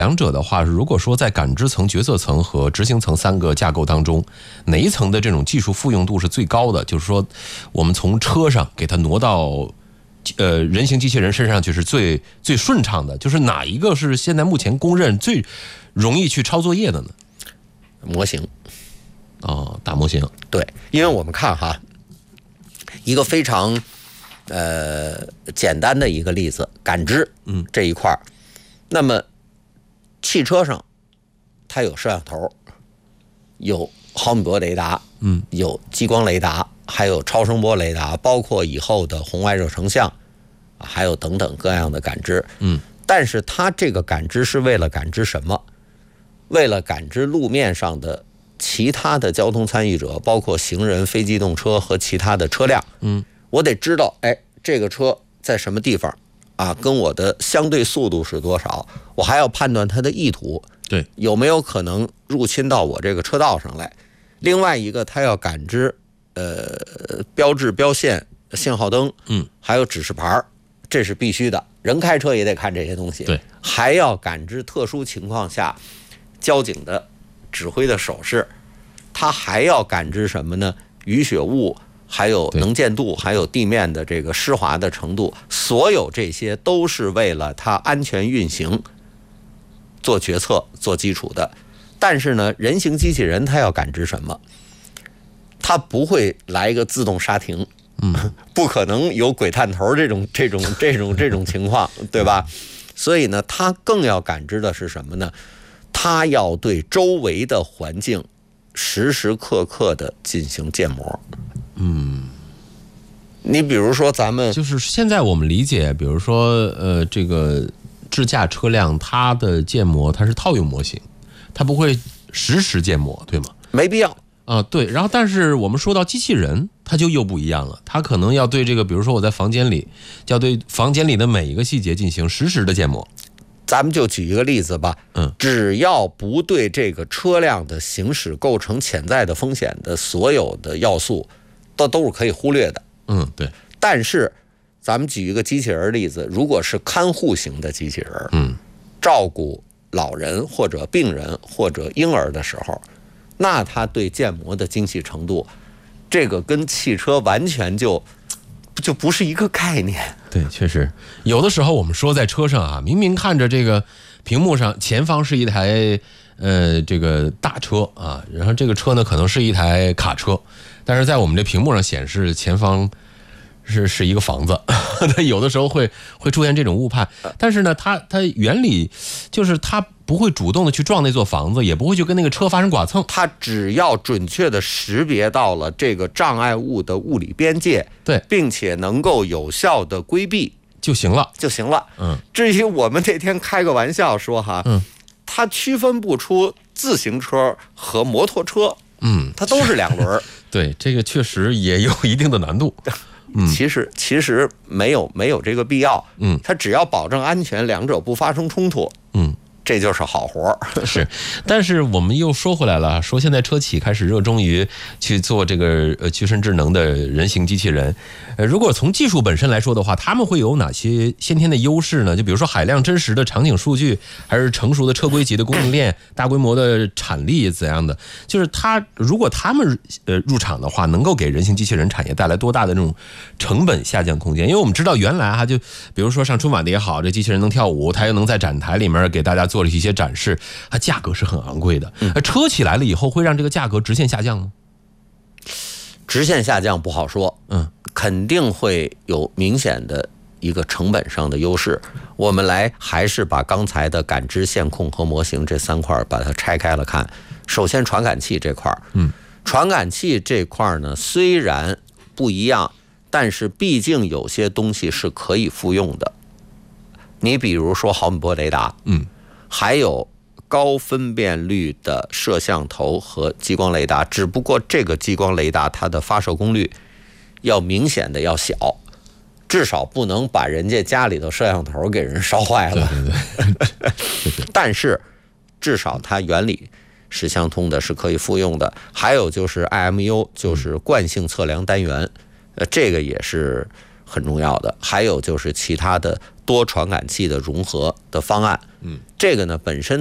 两者的话，如果说在感知层、决策层和执行层3个架构当中，哪一层的这种技术复用度是最高的？就是说，我们从车上给它挪到人形机器人身上去是最顺畅的，就是哪一个是现在目前公认最容易去抄作业的呢？ 模型。 大模型。 对，因为我们看哈，一个非常简单的一个例子，感知这一块，那么汽车上它有摄像头，有毫米波雷达，有激光雷达，还有超声波雷达，包括以后的红外热成像，还有等等各样的感知。但是它这个感知是为了感知什么？为了感知路面上的其他的交通参与者，包括行人、非机动车和其他的车辆。我得知道，这个车在什么地方啊？跟我的相对速度是多少？我还要判断它的意图， 对， 有没有可能入侵到我这个车道上来？另外一个，它要感知标志、标线、信号灯，还有指示牌，这是必须的。人开车也得看这些东西， 对， 还要感知特殊情况下交警的指挥的手势，它还要感知什么呢？雨雪雾，还有能见度，还有地面的这个湿滑的程度，所有这些都是为了它安全运行做决策做基础的。但是呢，人形机器人它要感知什么？它不会来一个自动刹停，不可能有鬼探头这种情况，对吧？所以呢，它更要感知的是什么呢？它要对周围的环境时时刻刻的进行建模。你比如说咱们就是现在我们理解，比如说这个智驾车辆它的建模它是套用模型，它不会实时建模，对吗？ 没必要对。然后但是我们说到机器人，它就又不一样了，它可能要对这个，比如说我在房间里，就要对房间里的每一个细节进行实时的建模。 咱们就举一个例子吧，只要不对这个车辆的行驶构成潜在的风险的所有的要素，都是可以忽略的。 对。 但是咱们举一个机器人例子，如果是看护型的机器人，照顾老人或者病人或者婴儿的时候，那它对建模的精细程度，这个跟汽车完全就不是一个概念。 对，确实有的时候我们说在车上啊，明明看着这个屏幕上前方是一台这个大车啊，然后这个车呢可能是一台卡车，但是在我们这屏幕上显示前方是一个房子，有的时候会出现这种误判。但是呢，它原理就是它不会主动的去撞那座房子，也不会去跟那个车发生剐蹭， 它只要准确的识别到了这个障碍物的物理边界， 对， 并且能够有效的规避就行了。 至于我们这天开个玩笑说哈，它区分不出自行车和摩托车，它都是2轮。 对，这个确实也有一定的难度。 其实没有这个必要。它只要保证安全，两者不发生冲突，这就是好活。 是，但是我们又说回来了，说现在车企开始热衷于去做这个具身智能的人形机器人。如果从技术本身来说的话，他们会有哪些先天的优势呢？就比如说海量真实的场景数据，还是成熟的车规级的供应链、大规模的产力怎样的？就是如果他们入场的话，能够给人形机器人产业带来多大的这种成本下降空间？因为我们知道原来就比如说上春晚的也好，这机器人能跳舞，它又能在展台里面给大家做了一些展示，它价格是很昂贵的。车企来了以后，会让这个价格直线下降吗？ 直线下降不好说，肯定会有明显的一个成本上的优势。我们还是把刚才的感知、线控和模型这3块把它拆开了看。首先传感器这块，传感器这块呢虽然不一样，但是毕竟有些东西是可以复用的。你比如说毫米波雷达，还有高分辨率的摄像头和激光雷达，只不过这个激光雷达它的发射功率要明显的要小，至少不能把人家家里头摄像头给人烧坏了。 对。 但是至少它原理是相通的，是可以复用的。还有就是 IMU， 就是惯性测量单元，这个也是很重要的。还有就是其他的多传感器的融合的方案。这个呢本身